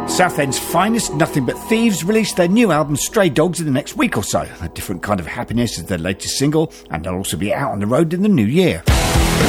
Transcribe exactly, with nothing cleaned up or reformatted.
Southend's finest Nothing But Thieves released their new album Stray Dogs in the next week or so. A Different Kind of Happiness is their latest single, and they'll also be out on the road in the new year.